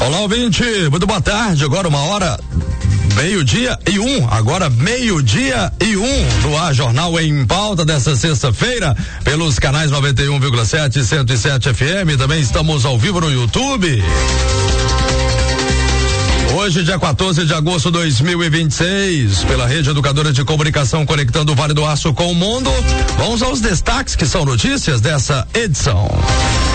Olá, ouvinte, muito boa tarde, agora 1h01, agora 12:01, no ar Jornal em Pauta dessa sexta-feira, pelos canais 91,7 e 107 FM, também estamos ao vivo no YouTube. Hoje, dia 14 de agosto de 2026, pela Rede Educadora de Comunicação, conectando o Vale do Aço com o mundo. Vamos aos destaques que são notícias dessa edição.